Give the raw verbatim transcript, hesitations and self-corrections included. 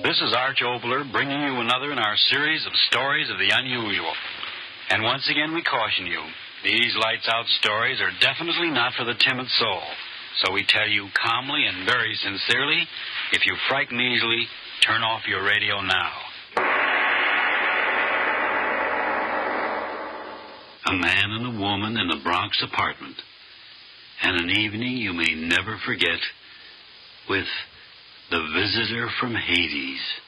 This is Arch Obler bringing you another in our series of stories of the unusual. And once again we caution you, these lights-out stories are definitely not for the timid soul. So we tell you calmly and very sincerely, if you frighten easily, turn off your radio now. A man and a woman in a Bronx apartment. And an evening you may never forget with The Visitor from Hades.